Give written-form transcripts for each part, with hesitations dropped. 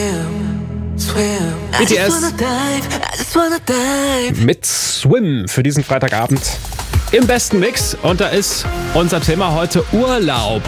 BTS mit Swim für diesen Freitagabend im besten Mix. Und da ist unser Thema heute Urlaub.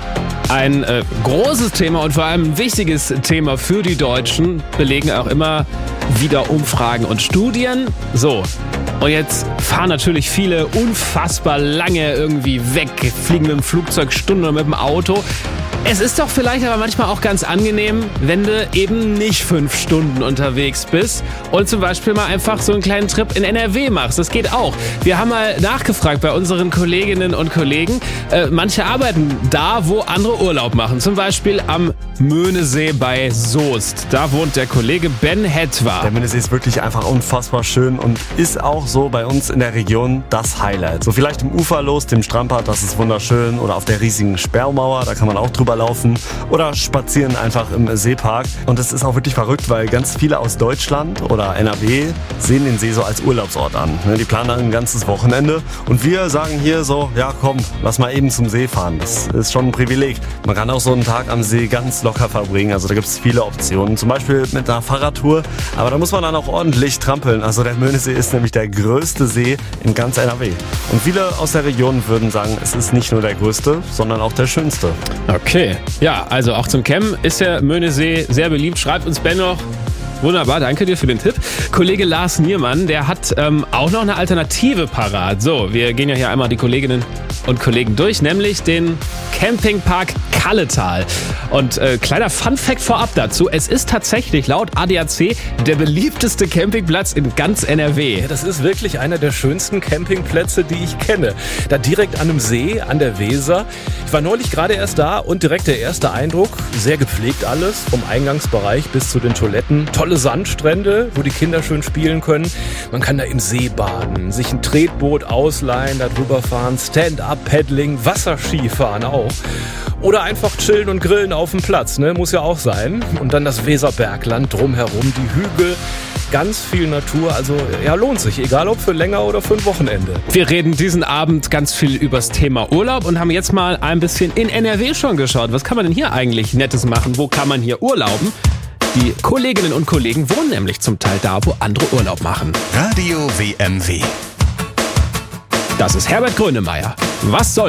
Ein großes Thema und vor allem ein wichtiges Thema für die Deutschen, belegen auch immer wieder Umfragen und Studien. So, und jetzt fahren natürlich viele unfassbar lange irgendwie weg, fliegen mit dem Flugzeug Stunden oder mit dem Auto. Es ist doch vielleicht aber manchmal auch ganz angenehm, wenn du eben nicht 5 Stunden unterwegs bist und zum Beispiel mal einfach so einen kleinen Trip in NRW machst. Das geht auch. Wir haben mal nachgefragt bei unseren Kolleginnen und Kollegen. Manche arbeiten da, wo andere Urlaub machen. Zum Beispiel am Möhnesee bei Soest. Da wohnt der Kollege Ben Hetwa. Der Möhnesee ist wirklich einfach unfassbar schön und ist auch so bei uns in der Region das Highlight. So vielleicht im Uferlos, dem Strandbad, das ist wunderschön. Oder auf der riesigen Sperrmauer, da kann man auch drüber laufen oder spazieren einfach im Seepark. Und es ist auch wirklich verrückt, weil ganz viele aus Deutschland oder NRW sehen den See so als Urlaubsort an. Die planen dann ein ganzes Wochenende und wir sagen hier so, ja komm, lass mal eben zum See fahren. Das ist schon ein Privileg. Man kann auch so einen Tag am See ganz locker verbringen. Also da gibt es viele Optionen. Zum Beispiel mit einer Fahrradtour. Aber da muss man dann auch ordentlich trampeln. Also der Möhnesee ist nämlich der größte See in ganz NRW. Und viele aus der Region würden sagen, es ist nicht nur der größte, sondern auch der schönste. Okay. Ja, also auch zum Campen ist der Möhnesee sehr beliebt. Schreibt uns Ben noch. Wunderbar, danke dir für den Tipp. Kollege Lars Niermann, der hat auch noch eine Alternative parat. So, wir gehen ja hier einmal die Kolleginnen und Kollegen durch, nämlich den Campingpark Kalletal. Und kleiner Funfact vorab dazu, es ist tatsächlich laut ADAC der beliebteste Campingplatz in ganz NRW. Ja, das ist wirklich einer der schönsten Campingplätze, die ich kenne. Da direkt an einem See, an der Weser. Ich war neulich gerade erst da und direkt der erste Eindruck, sehr gepflegt alles, vom Eingangsbereich bis zu den Toiletten. Tolle Sandstrände, wo die Kinder schön spielen können. Man kann da im See baden, sich ein Tretboot ausleihen, da drüber fahren, Stand-up-Paddling, Wasserskifahren auch. Oder einfach chillen und grillen auf dem Platz, ne? Muss ja auch sein. Und dann das Weserbergland drumherum, die Hügel, ganz viel Natur. Also ja, lohnt sich, egal ob für länger oder für ein Wochenende. Wir reden diesen Abend ganz viel übers Thema Urlaub und haben jetzt mal ein bisschen in NRW schon geschaut. Was kann man denn hier eigentlich Nettes machen? Wo kann man hier urlauben? Die Kolleginnen und Kollegen wohnen nämlich zum Teil da, wo andere Urlaub machen. Radio WMW. Das ist Herbert Grönemeyer. Was soll